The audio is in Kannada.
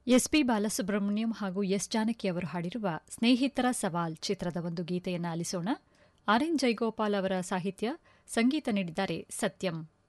ಎಸ್ಪಿ ಬಾಲಸುಬ್ರಹ್ಮಣ್ಯಂ ಹಾಗೂ ಎಸ್ ಜಾನಕಿ ಅವರು ಹಾಡಿರುವ ಸ್ನೇಹಿತರ ಸವಾಲ್ ಚಿತ್ರದ ಒಂದು ಗೀತೆಯನ್ನು ಆಲಿಸೋಣ. ಆರ್ ಎನ್ ಜಯಗೋಪಾಲ್ ಅವರ ಸಾಹಿತ್ಯ, ಸಂಗೀತ ನೀಡಿದ್ದಾರೆ ಸತ್ಯಂ.